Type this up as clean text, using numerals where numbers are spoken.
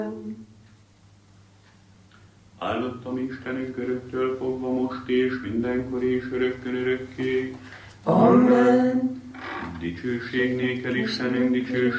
Áldott a mi Istenünk öröktől fogva most és mindenkor és örökkön örökké. Amen. Dicsőség néked, Istenünk, dicsőség